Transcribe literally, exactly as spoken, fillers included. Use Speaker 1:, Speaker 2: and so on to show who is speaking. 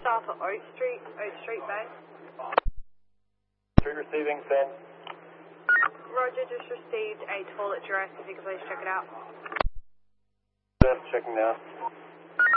Speaker 1: staff at Oak Street, Oak Street Bay.
Speaker 2: Street receiving, send.
Speaker 1: Roger, just received a toilet dress. If you could please check it out.
Speaker 2: Just checking now.